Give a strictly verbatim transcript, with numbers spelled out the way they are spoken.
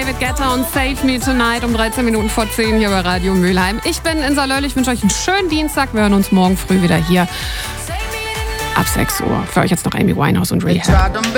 David Guetta und Save Me Tonight um dreizehn Minuten vor zehn hier bei Radio Mülheim. Ich bin Insa Löll, ich wünsche euch einen schönen Dienstag. Wir hören uns morgen früh wieder hier ab sechs Uhr. Für euch jetzt noch Amy Winehouse und Rehab.